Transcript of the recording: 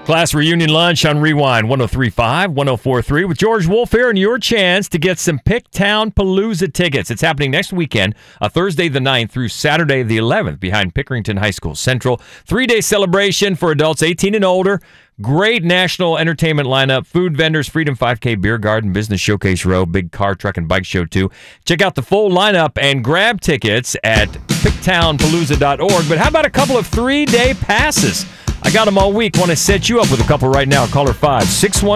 Class reunion lunch on Rewind 103.5, 104.3 with George Wolf here, and your chance to get some Picktown Palooza tickets. It's happening next weekend, Thursday the 9th through Saturday the 11th, behind Pickerington High School Central. 3-day celebration for adults 18 and older. Great national entertainment lineup, food vendors, Freedom 5K Beer Garden, Business Showcase Row, big car, truck, and bike show too. Check out the full lineup and grab tickets at picktownpalooza.org. But how about a couple of 3-day passes? I got them all week. Want to set you up with a couple right now. Caller 561